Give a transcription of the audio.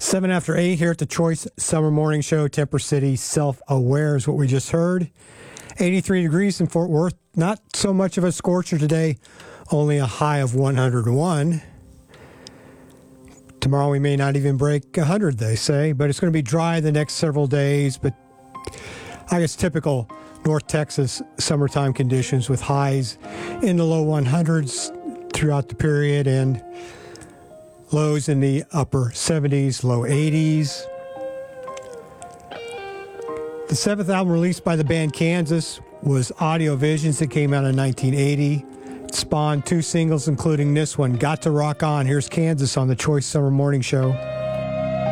7 after 8 here at the Choice Summer Morning Show. Temper City, Self-Aware is what we just heard. 83 degrees in Fort Worth. Not so much of a scorcher today. Only a high of 101. Tomorrow we may not even break 100, they say. But it's going to be dry the next several days. But I guess typical North Texas summertime conditions with highs in the low 100s throughout the period and lows in the upper 70s, low 80s. The seventh album released by the band Kansas was Audio Visions. It came out in 1980. It spawned two singles, including this one, Got to Rock On. Here's Kansas on the Choice Summer Morning Show.